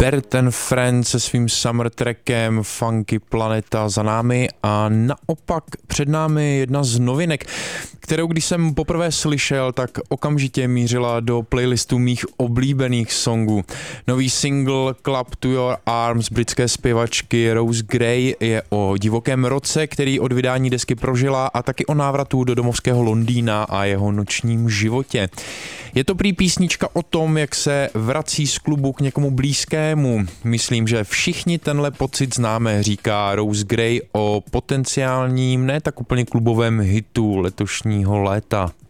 Bert and Friends se svým summer trackem Funky Planeta za námi a naopak před námi jedna z novinek, kterou když jsem poprvé slyšel, tak okamžitě mířila do playlistu mých oblíbených songů. Nový single Club to Your Arms britské zpěvačky Rose Gray je o divokém roce, který od vydání desky prožila, a taky o návratu do domovského Londýna a jeho nočním životě. Je to prý písnička o tom, jak se vrací z klubu k někomu blízkému. Myslím, že všichni tenhle pocit známe, říká Rose Gray o potenciálním, ne tak úplně klubovém hitu letošního léta.